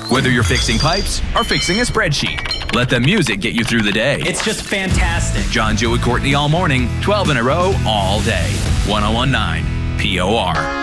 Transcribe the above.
Whether you're fixing pipes or fixing a spreadsheet, let the music get you through the day. It's just fantastic. John, Joe, and Courtney all morning, 12 in a row, all day. 101.9 POR.